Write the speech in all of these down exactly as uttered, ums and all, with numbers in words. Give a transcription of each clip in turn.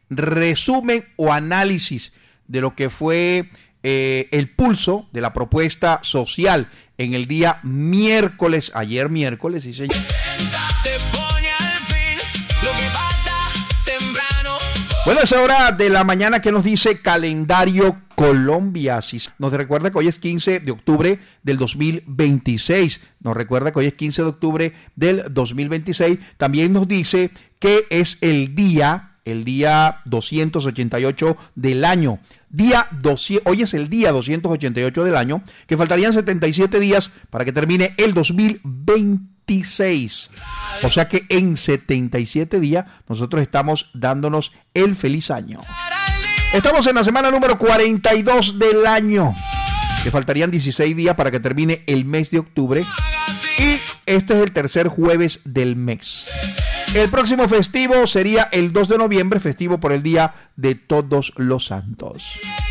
resumen o análisis de lo que fue eh, el pulso de la propuesta social en el día miércoles, ayer miércoles, sí señor. Bueno, es hora de la mañana que nos dice calendario Colombia. Sí, nos recuerda que hoy es quince de octubre del dos mil veintiséis. Nos recuerda que hoy es quince de octubre del dos mil veintiséis. También nos dice que es el día, el día doscientos ochenta y ocho del año. Día doscientos, hoy es el día doscientos ochenta y ocho del año, que faltarían setenta y siete días para que termine el dos mil veintiséis. O sea que en setenta y siete días nosotros estamos dándonos el feliz año. Estamos en la semana número cuarenta y dos del año, que faltarían dieciséis días para que termine el mes de octubre. Y este es el tercer jueves del mes. El próximo festivo sería el dos de noviembre, festivo por el Día de Todos los Santos.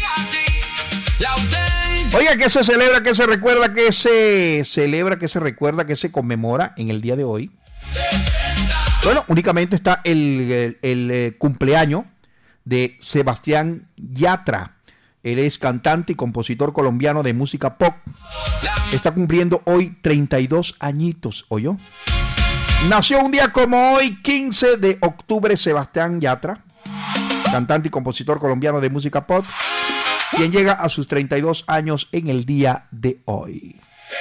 Oiga, ¿qué se celebra, qué se recuerda, qué se celebra, qué se recuerda, qué se conmemora en el día de hoy? Bueno, únicamente está el, el, el, el cumpleaños de Sebastián Yatra. Él es cantante y compositor colombiano de música pop. Está cumpliendo hoy treinta y dos añitos, ¿oyó? Nació un día como hoy, quince de octubre, Sebastián Yatra, cantante y compositor colombiano de música pop, quien llega a sus treinta y dos años en el día de hoy.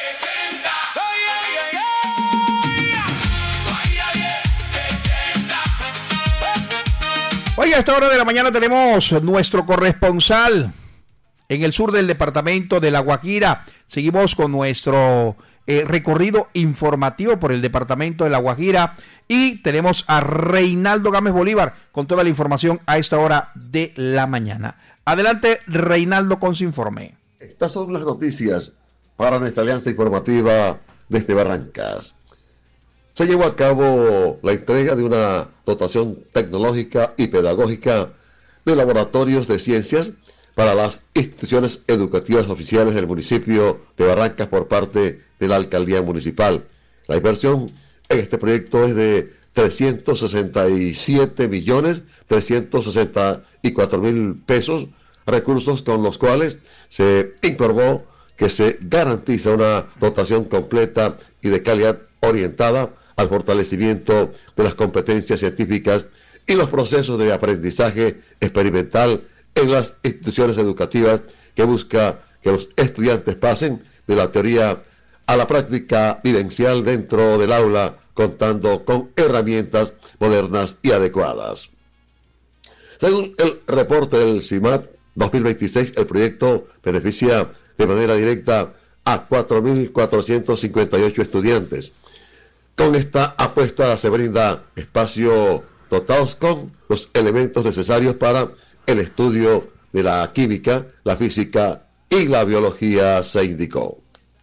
Hoy a esta hora de la mañana tenemos nuestro corresponsal en el sur del departamento de La Guajira. Seguimos con nuestro eh, recorrido informativo por el departamento de La Guajira y tenemos a Reinaldo Gámez Bolívar con toda la información a esta hora de la mañana. Adelante, Reinaldo, con su informe. Estas son las noticias para nuestra alianza informativa desde Barrancas. Se llevó a cabo la entrega de una dotación tecnológica y pedagógica de laboratorios de ciencias para las instituciones educativas oficiales del municipio de Barrancas por parte de la alcaldía municipal. La inversión en este proyecto es de trescientos sesenta y siete millones trescientos sesenta y cuatro mil pesos, recursos con los cuales se informó que se garantiza una dotación completa y de calidad orientada al fortalecimiento de las competencias científicas y los procesos de aprendizaje experimental en las instituciones educativas, que busca que los estudiantes pasen de la teoría a la práctica vivencial dentro del aula, contando con herramientas modernas y adecuadas. Según el reporte del CIMAT dos mil veintiséis, el proyecto beneficia de manera directa a cuatro mil cuatrocientos cincuenta y ocho estudiantes. Con esta apuesta se brinda espacio dotados con los elementos necesarios para el estudio de la química, la física y la biología, se indicó.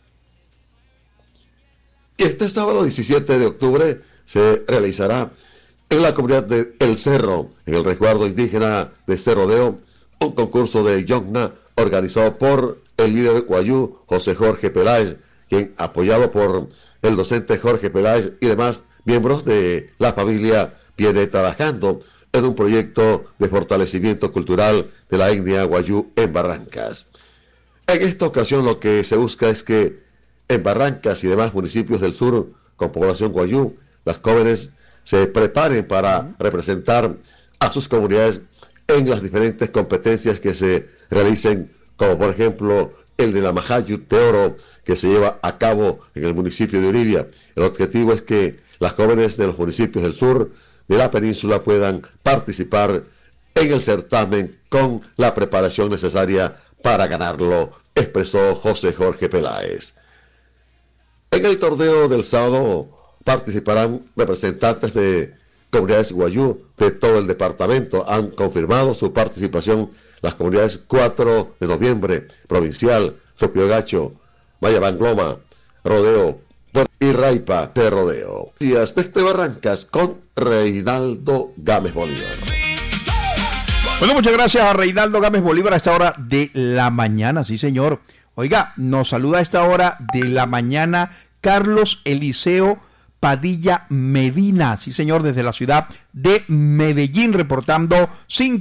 Y este sábado diecisiete de octubre se realizará en la comunidad de El Cerro, en el resguardo indígena de Cerrodeo, un concurso de Yogna organizado por el líder guayú José Jorge Peláez, quien, apoyado por el docente Jorge Peláez y demás miembros de la familia, viene trabajando en un proyecto de fortalecimiento cultural de la etnia guayú en Barrancas. En esta ocasión lo que se busca es que en Barrancas y demás municipios del sur con población guayú, las jóvenes se preparen para representar a sus comunidades en las diferentes competencias que se realicen, como por ejemplo el de la Majayu de Oro, que se lleva a cabo en el municipio de Uribia. El objetivo es que las jóvenes de los municipios del sur de la península puedan participar en el certamen con la preparación necesaria para ganarlo, expresó José Jorge Peláez. En el torneo del sábado participarán representantes de comunidades guayú de todo el departamento. Han confirmado su participación las comunidades cuatro de noviembre, Provincial, Sopiogacho, Mayabangloma, Rodeo y Raipa de Rodeo. Días desde Barrancas con Reinaldo Gámez Bolívar. Bueno, muchas gracias a Reinaldo Gámez Bolívar a esta hora de la mañana, sí señor. Oiga, nos saluda a esta hora de la mañana Carlos Eliseo Padilla Medina, sí señor, desde la ciudad de Medellín, reportando cinco